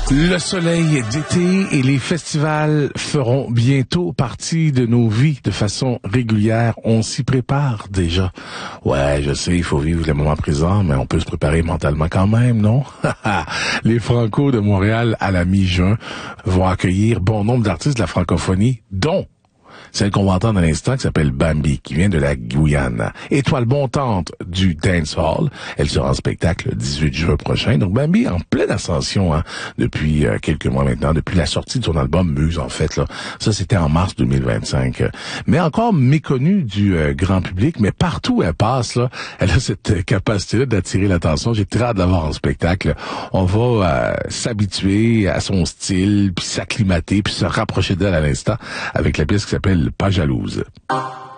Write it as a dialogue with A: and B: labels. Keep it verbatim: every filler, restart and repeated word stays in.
A: Le soleil d'été et les festivals feront bientôt partie de nos vies de façon régulière. On s'y prépare déjà. Ouais, je sais, il faut vivre le moment présent, mais on peut se préparer mentalement quand même, non? Les Franco de Montréal à la mi-juin vont accueillir bon nombre d'artistes de la francophonie, dont celle qu'on va entendre à l'instant, qui s'appelle Bambi, qui vient de la Guyane. Étoile montante du dancehall. Elle sera en spectacle le dix-huit juin prochain. Donc Bambi en pleine ascension, hein, depuis euh, quelques mois maintenant, depuis la sortie de son album Muse, en fait. Là. Ça, c'était en mars deux mille vingt-cinq. Mais encore méconnue du euh, grand public, mais partout où elle passe, là, elle a cette euh, capacité-là d'attirer l'attention. J'ai très hâte de la voir en spectacle. On va euh, s'habituer à son style, puis s'acclimater, puis se rapprocher d'elle à l'instant avec la pièce qui s'appelle Pas jalouse.